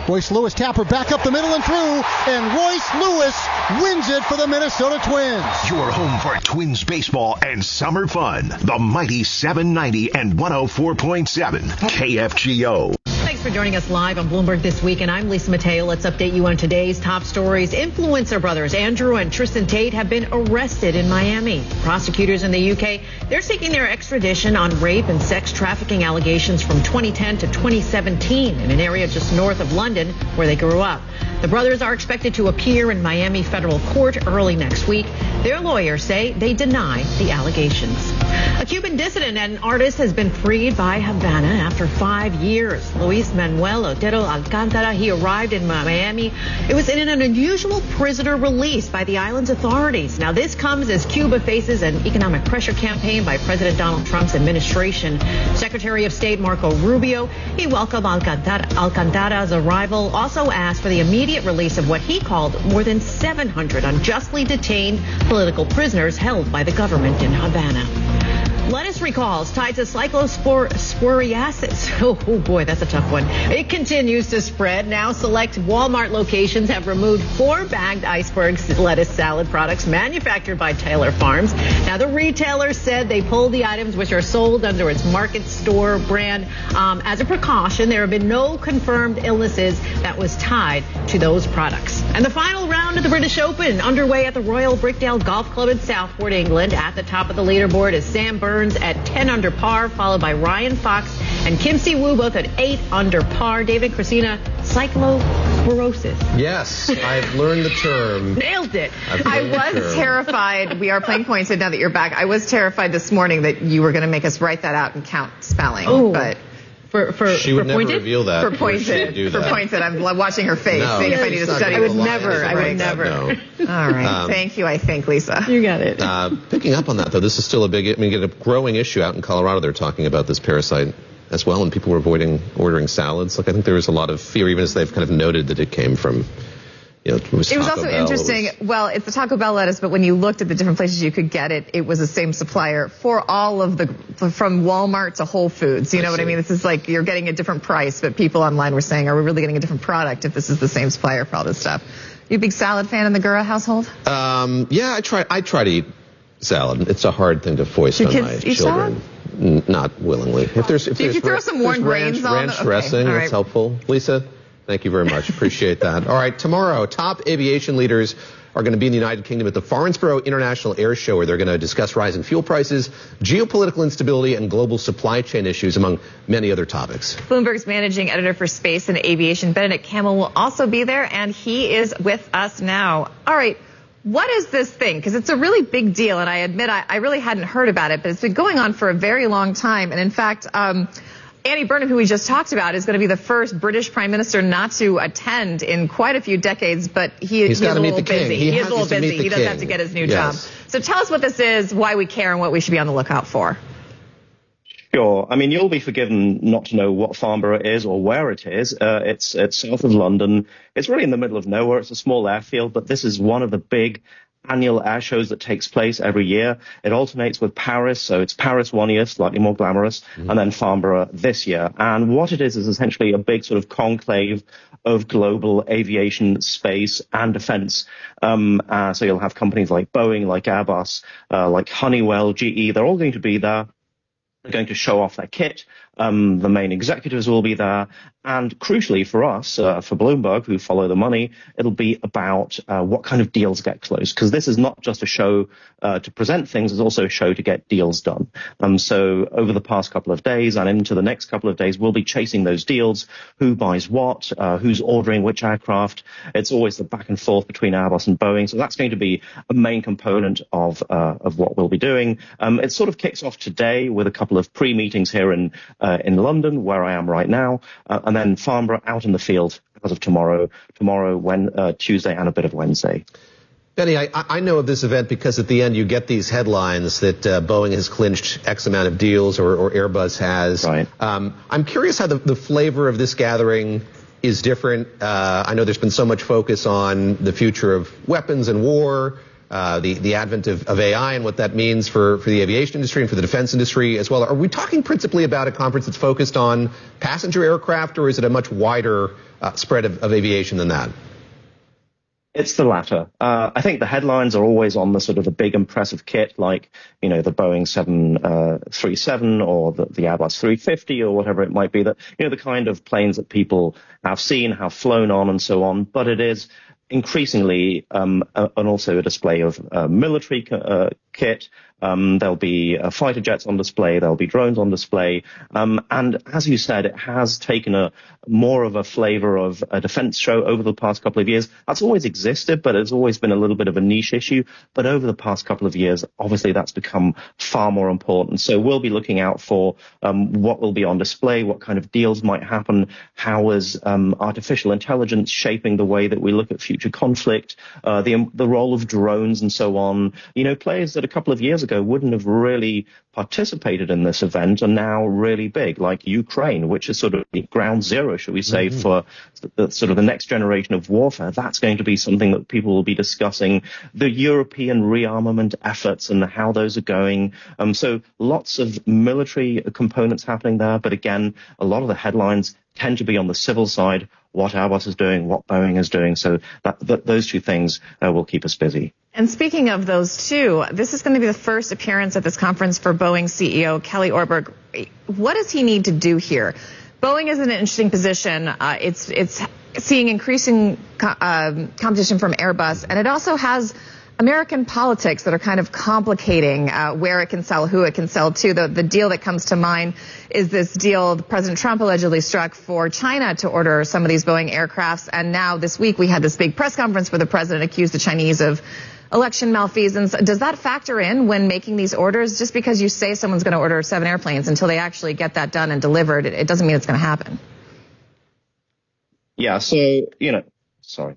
Royce Lewis tapper back up the middle and through, and Royce Lewis wins it for the Minnesota Twins. Your home for Twins baseball and summer fun. The mighty 790 and 104.7 KFGO. Thanks for joining us live on Bloomberg This Week, and I'm Lisa Mateo. Let's update you on today's top stories. Influencer brothers Andrew and Tristan Tate have been arrested in Miami. Prosecutors in the UK, they're seeking their extradition on rape and sex trafficking allegations from 2010 to 2017 in an area just north of London where they grew up. The brothers are expected to appear in Miami federal court early next week. Their lawyers say they deny the allegations. A Cuban dissident and artist has been freed by Havana after 5 years. Luis Manuel Otero Alcantara, he arrived in Miami. It was in an unusual prisoner release by the island's authorities. Now, this comes as Cuba faces an economic pressure campaign by President Donald Trump's administration. Secretary of State Marco Rubio, he welcomed Alcantara's arrival, also asked for the immediate release of what he called more than 700 unjustly detained political prisoners held by the government in Havana. Lettuce recalls tied to cyclosporiasis. Oh boy, that's a tough one. It continues to spread. Now select Walmart locations have removed 4 bagged iceberg lettuce salad products manufactured by Taylor Farms. Now the retailer said they pulled the items which are sold under its Market Store brand. As a precaution, there have been no confirmed illnesses that was tied to those products. And the final round of the British Open underway at the Royal Brickdale Golf Club in Southport, England. At the top of the leaderboard is Sam Burns at 10 under par, followed by Ryan Fox and Kim Si-woo, both at 8 under par. David, Christina, cyclosporosis. Yes, I've learned the term. Nailed it. I was terrified. We are playing points now that you're back. I was terrified this morning that you were going to make us write that out and count spelling. Oh. But she would never pointed? reveal that. For pointed. For pointed. I'm watching her face, seeing if I need to study. I would never. No. All right. Thank you, I think, Lisa. You got it. Picking up on that, though, this is still a growing issue out in Colorado. They're talking about this parasite as well, and people were avoiding ordering salads. I think there was a lot of fear, even as they've kind of noted that it came from, it was also interesting. Well, it's the Taco Bell lettuce, but when you looked at the different places you could get it, it was the same supplier for all of from Walmart to Whole Foods. You know what I mean? This is like you're getting a different price, but people online were saying, are we really getting a different product if this is the same supplier for all this stuff? You a big salad fan in the Gura household? Yeah, I try to eat salad. It's a hard thing to foist on my children. Not willingly. If you throw some warm grains on ranch dressing, right. That's helpful. Lisa, thank you very much. Appreciate that. All right, tomorrow, top aviation leaders are going to be in the United Kingdom at the Farnborough International Air Show, where they're going to discuss rising fuel prices, geopolitical instability, and global supply chain issues, among many other topics. Bloomberg's managing editor for space and aviation, Benedict Campbell, will also be there, and he is with us now. All right. What is this thing? Because it's a really big deal, and I admit I really hadn't heard about it, but it's been going on for a very long time. And in fact, Andy Burnham, who we just talked about, is going to be the first British prime minister not to attend in quite a few decades, but he's got a to meet little the king. busy. He is a little busy. He does have to get his new job. So tell us what this is, why we care, and what we should be on the lookout for. Sure. I mean, you'll be forgiven not to know what Farnborough is or where it is. It's south of London. It's really in the middle of nowhere. It's a small airfield, but this is one of the big annual air shows that takes place every year. It alternates with Paris, so it's Paris one year, slightly more glamorous, and then Farnborough this year. And what it is essentially a big sort of conclave of global aviation, space, and defense. So you'll have companies like Boeing, like Airbus, like Honeywell, GE. They're all going to be there. They're going to show off their kit. The main executives will be there. And crucially for us, for Bloomberg, who follow the money, it'll be about what kind of deals get closed. Because this is not just a show to present things, it's also a show to get deals done. So over the past couple of days and into the next couple of days, we'll be chasing those deals. Who buys what? Who's ordering which aircraft? It's always the back and forth between Airbus and Boeing. So that's going to be a main component of what we'll be doing. It sort of kicks off today with a couple of pre-meetings here in London, where I am right now. And then Farnborough out in the field as of tomorrow, Tuesday, and a bit of Wednesday. Benny, I know of this event because at the end you get these headlines that Boeing has clinched X amount of deals or Airbus has. Right. I'm curious how the flavor of this gathering is different. I know there's been so much focus on the future of weapons and war. the advent of AI and what that means for the aviation industry and for the defense industry as well. Are we talking principally about a conference that's focused on passenger aircraft, or is it a much wider spread of aviation than that? It's the latter. I think the headlines are always on the sort of the big impressive kit, like, the Boeing 737 or the Airbus 350 or whatever it might be, that, the kind of planes that people have seen, have flown on and so on. But it is increasingly and also a display of military kit. There'll be fighter jets on display. There'll be drones on display. And as you said, it has taken more of a flavor of a defense show over the past couple of years. That's always existed, but it's always been a little bit of a niche issue. But over the past couple of years, obviously that's become far more important. So we'll be looking out for what will be on display, what kind of deals might happen, how is artificial intelligence shaping the way that we look at future conflict, the role of drones and so on. Players that a couple of years ago wouldn't have really participated in this event are now really big, like Ukraine, which is sort of ground zero, should we say, for sort of the next generation of warfare. That's going to be something that people will be discussing, the European rearmament efforts and how those are going. So lots of military components happening there. But again, a lot of the headlines tend to be on the civil side, what Airbus is doing, what Boeing is doing. So those two things will keep us busy. And speaking of those two, this is going to be the first appearance at this conference for Boeing CEO Kelly Ortberg. What does he need to do here? Boeing is in an interesting position. It's seeing increasing competition from Airbus, and it also has American politics that are kind of complicating where it can sell, who it can sell to. The deal that comes to mind is this deal President Trump allegedly struck for China to order some of these Boeing aircrafts. And now this week we had this big press conference where the president accused the Chinese of election malfeasance. Does that factor in when making these orders? Just because you say someone's going to order 7 airplanes, until they actually get that done and delivered, it doesn't mean it's going to happen. Yeah, so, sorry.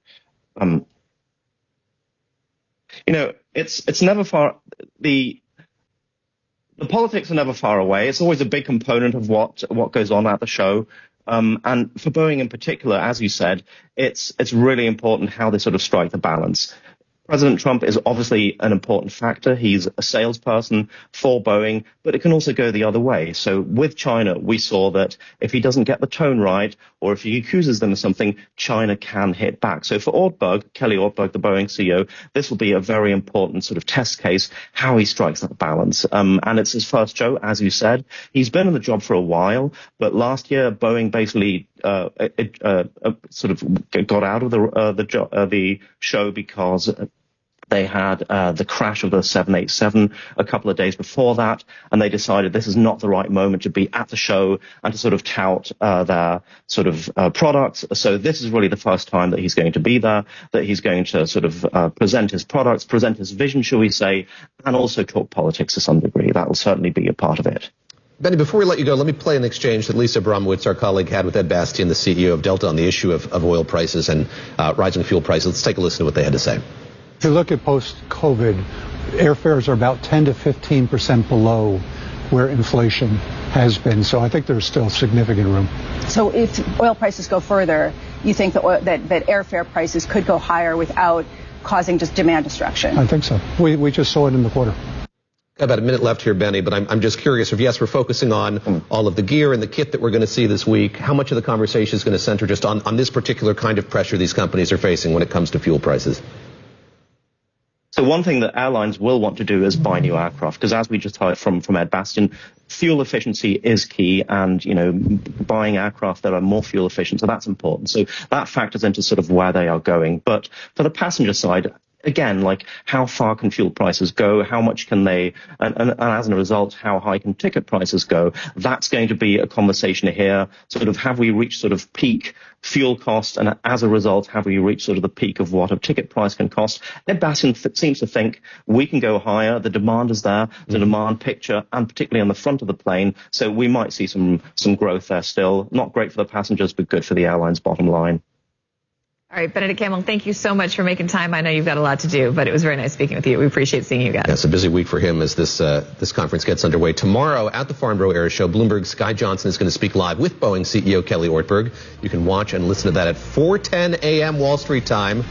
It's never far, the politics are never far away. It's always a big component of what goes on at the show. And for Boeing in particular, as you said, it's really important how they sort of strike the balance. President Trump is obviously an important factor. He's a salesperson for Boeing, but it can also go the other way. So with China, we saw that if he doesn't get the tone right, or if he accuses them of something, China can hit back. So for Kelly Ortberg, the Boeing CEO, this will be a very important sort of test case, how he strikes that balance. And it's his first show, as you said. He's been in the job for a while, but last year, Boeing basically sort of got out of the show because they had the crash of the 787 a couple of days before that, and they decided this is not the right moment to be at the show and to sort of tout their sort of products. So this is really the first time that he's going to be there, that he's going to sort of present his products, present his vision, shall we say, and also talk politics to some degree. That will certainly be a part of it. Benny, before we let you go, let me play an exchange that Lisa Abramowitz, our colleague, had with Ed Bastian, the CEO of Delta, on the issue of oil prices and rising fuel prices. Let's take a listen to what they had to say. If you look at post-COVID, airfares are about 10 to 15% below where inflation has been. So I think there's still significant room. So if oil prices go further, you think that airfare prices could go higher without causing just demand destruction? I think so. We just saw it in the quarter. About a minute left here, Benny, but I'm just curious if, yes, we're focusing on all of the gear and the kit that we're going to see this week, how much of the conversation is going to center just on this particular kind of pressure these companies are facing when it comes to fuel prices? So one thing that airlines will want to do is buy new aircraft, because as we just heard from Ed Bastian, fuel efficiency is key, and, buying aircraft that are more fuel efficient, so that's important. So that factors into sort of where they are going. But for the passenger side, again, like, how far can fuel prices go? How much can they, and as a result, how high can ticket prices go? That's going to be a conversation here. Sort of, have we reached sort of peak fuel cost? And as a result, have we reached sort of the peak of what a ticket price can cost? Ed Bastian seems to think we can go higher. The demand is there, the demand picture, and particularly on the front of the plane. So we might see some growth there still. Not great for the passengers, but good for the airline's bottom line. All right, Benedict Campbell, thank you so much for making time. I know you've got a lot to do, but it was very nice speaking with you. We appreciate seeing you guys. Yeah, it's a busy week for him as this conference gets underway. Tomorrow at the Farnborough Air Show, Bloomberg's Sky Johnson is going to speak live with Boeing CEO Kelly Ortberg. You can watch and listen to that at 4:10 a.m. Wall Street time.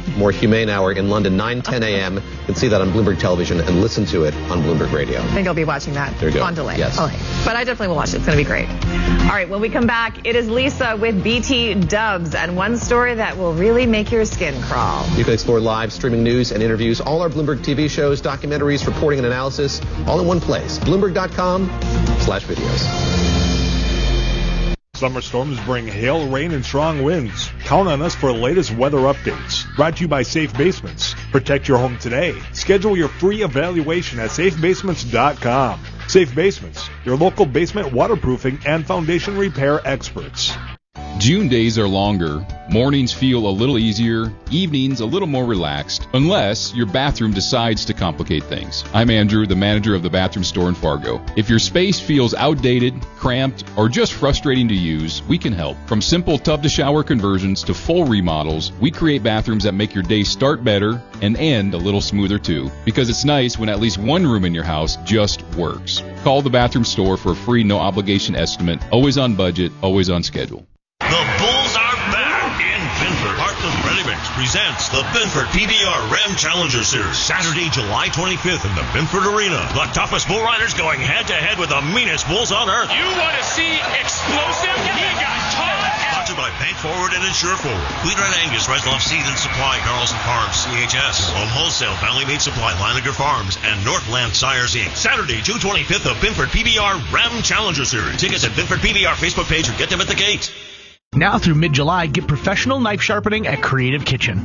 more humane hour in London, 9:10 a.m. You can see that on Bloomberg Television and listen to it on Bloomberg Radio. I think I'll be watching that There you go. on delay. Yes. Okay. But I definitely will watch it. It's going to be great. All right, when we come back, it is Lisa with BT Dubs and one story that will really make your skin crawl. You can explore live streaming news and interviews, all our Bloomberg TV shows, documentaries, reporting and analysis, all in one place. Bloomberg.com/videos. Summer storms bring hail, rain, and strong winds. Count on us for the latest weather updates. Brought to you by Safe Basements. Protect your home today. Schedule your free evaluation at safebasements.com. Safe Basements, your local basement waterproofing and foundation repair experts. June days are longer, mornings feel a little easier, evenings a little more relaxed, unless your bathroom decides to complicate things. I'm Andrew, the manager of the bathroom store in Fargo. If your space feels outdated, cramped, or just frustrating to use, we can help. From simple tub-to-shower conversions to full remodels, we create bathrooms that make your day start better and end a little smoother too. Because it's nice when at least one room in your house just works. Call the bathroom store for a free no-obligation estimate, always on budget, always on schedule. The Bulls are back in Binford. Heartland Ready Mix presents the Binford PBR Ram Challenger Series. Saturday, July 25th in the Binford Arena. The toughest bull riders going head-to-head with the meanest bulls on earth. You want to see explosive? He got taught. Sponsored by Bank Forward and Insure Forward. Leader and Angus, Reslov Seed and Supply, Carlson Farms, CHS. Home Wholesale, Valley Meat Supply, Leiniger Farms, and Northland Sires Inc. Saturday, June 25th, the Binford PBR Ram Challenger Series. Tickets at Binford PBR Facebook page or get them at the gate. Now through mid-July, get professional knife sharpening at Creative Kitchen.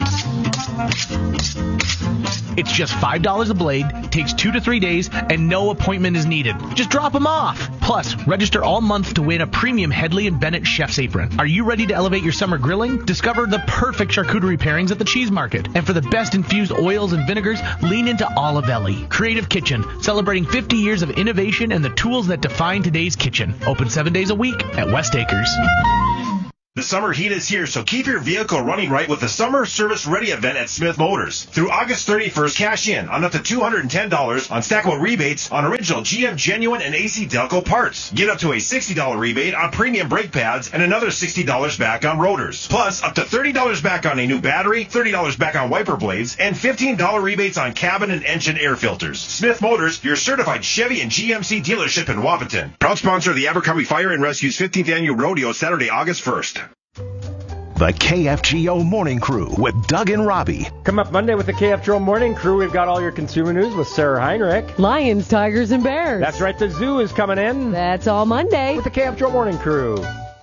It's just $5 a blade, takes 2 to 3 days, and no appointment is needed. Just drop them off. Plus, register all month to win a premium Headley & Bennett Chef's Apron. Are you ready to elevate your summer grilling? Discover the perfect charcuterie pairings at the Cheese Market. And for the best infused oils and vinegars, lean into Olivelli. Creative Kitchen, celebrating 50 years of innovation and the tools that define today's kitchen. Open 7 days a week at West Acres. The summer heat is here, so keep your vehicle running right with the Summer Service Ready event at Smith Motors. Through August 31st, cash in on up to $210 on stackable rebates on original GM Genuine and AC Delco parts. Get up to a $60 rebate on premium brake pads and another $60 back on rotors. Plus, up to $30 back on a new battery, $30 back on wiper blades, and $15 rebates on cabin and engine air filters. Smith Motors, your certified Chevy and GMC dealership in Wapaton. Proud sponsor of the Abercrombie Fire and Rescue's 15th Annual Rodeo, Saturday, August 1st. The KFGO Morning Crew with Doug and Robbie. Come up Monday with the KFGO Morning Crew. We've got all your consumer news with Sarah Heinrich. Lions, tigers, and bears. That's right. The zoo is coming in. That's all Monday. With the KFGO Morning Crew.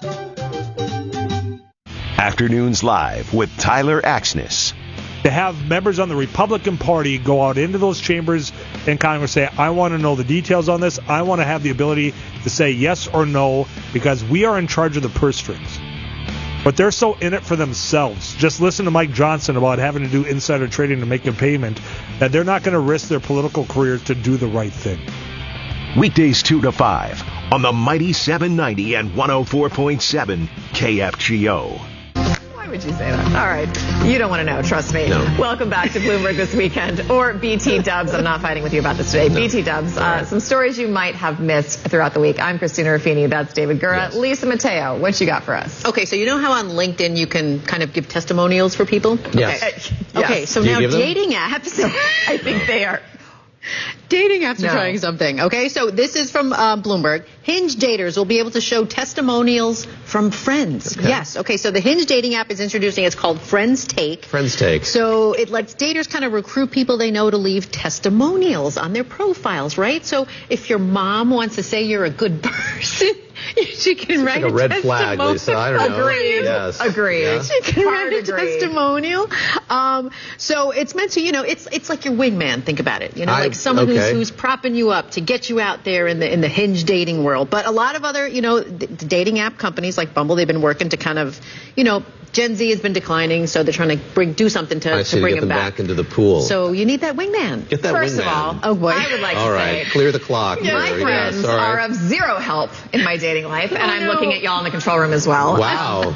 Afternoons Live with Tyler Axness. To have members on the Republican Party go out into those chambers in Congress say, I want to know the details on this. I want to have the ability to say yes or no because we are in charge of the purse strings. But they're so in it for themselves. Just listen to Mike Johnson about having to do insider trading to make a payment that they're not going to risk their political careers to do the right thing. Weekdays 2 to 5 on the mighty 790 and 104.7 KFGO. Why would you say that? All right. You don't want to know. Trust me. No. Welcome back to Bloomberg This Weekend, or BT Dubs. I'm not fighting with you about this today. No. BT Dubs. Some stories you might have missed throughout the week. I'm Christina Ruffini. That's David Gura. Yes. Lisa Mateo, what you got for us? Okay, so you know how on LinkedIn you can kind of give testimonials for people? Yes. Okay, so now dating apps, I think they are. Dating apps are trying something. Okay, so this is from Bloomberg. Hinge daters will be able to show testimonials from friends. Okay. Yes. Okay, so the Hinge dating app is introducing, it's called Friends Take. Friends Take. So it lets daters kind of recruit people they know to leave testimonials on their profiles, right? So if your mom wants to say you're a good person, she can write like a red flag, Lisa. I don't know. Agreed. Yes. Agreed. Yeah. She can write a testimonial. So it's meant to, it's like your wingman. Think about it. Like someone who's propping you up to get you out there in the Hinge dating world. But a lot of other, the dating app companies like Bumble, they've been working to kind of, Gen Z has been declining, so they're trying to do something to bring them back into the pool. So you need that wingman. Get that First wingman. of all, oh boy, I would like to say. All right, clear the clock. My friends are of zero help in my dating life, and I'm looking at y'all in the control room as well. Wow.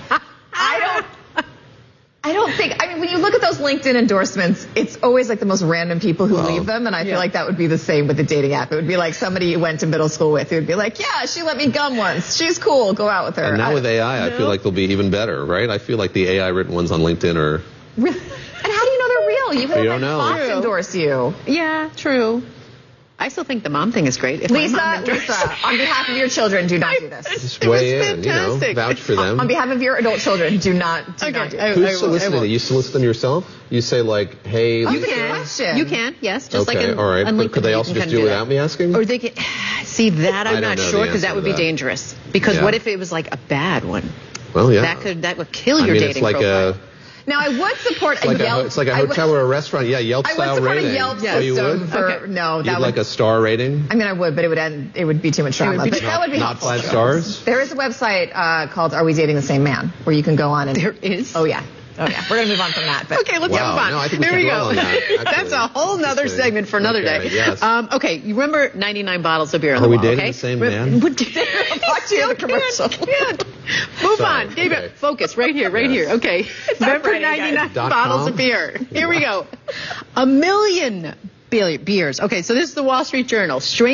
I don't think, when you look at those LinkedIn endorsements, it's always like the most random people who leave them, and I feel like that would be the same with the dating app. It would be like somebody you went to middle school with who would be like, yeah, she let me gum once. She's cool. Go out with her. And now with AI, I feel like they'll be even better, right? I feel like the AI written ones on LinkedIn are... Really? And how do you You can You let don't know. Fox endorse you. Yeah, true. I still think the mom thing is great. If my Lisa, mom endorsed- on behalf of your children, do not do this. Just weigh in, fantastic. vouch for them. On behalf of your adult children, do not do this. Who's soliciting it? You solicit them yourself? You say like, hey, You Lisa? can. You can, yes. Just Okay, like all right. on But LinkedIn, could they you also can just kinda do it that. without me asking? Or they can see that I I'm don't not know sure the because that answer would to be that. dangerous. Because Yeah. what if it was like a bad one? Well, yeah. That would kill your I mean, dating it's like profile. Now, I would support it's like a Yelp. it's like a hotel or a restaurant. Yeah, Yelp I would style support rating. a Yelp Oh, you system would? for no. That You'd would like a star rating? I mean, I would, but it would be too much drama. But that would be Not helpful. 5 stars? There is a website called Are We Dating the Same Man where you can go on and There is? Oh yeah. We're gonna move on from that. But Okay, let's move Wow. on. No, I think we Here should we dwell go. on that, actually. That's a whole nother Interesting. segment for another Okay, day. yes. Okay, you remember 99 bottles of beer on Are the we wall, dating okay? the same man? Watch you the commercial. Move Sorry, on. David, okay. focus right here, right here. Okay. Remember Friday, guys. 99 .com? bottles of beer. Here we go. 1 million beers. Okay, so this is the Wall Street Journal. Strange